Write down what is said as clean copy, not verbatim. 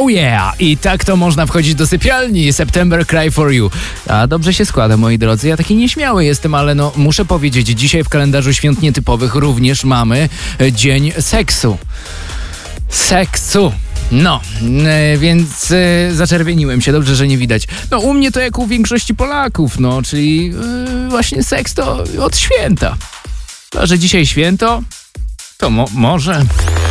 Oh yeah! I tak to można wchodzić do sypialni. September Cry for You. A dobrze się składa, moi drodzy. Ja taki nieśmiały jestem, ale no muszę powiedzieć, dzisiaj w kalendarzu świąt nietypowych również mamy Dzień Seksu. No, więc zaczerwieniłem się, dobrze, że nie widać. No u mnie to jak u większości Polaków, no, czyli właśnie seks to od święta. A że dzisiaj święto, to może...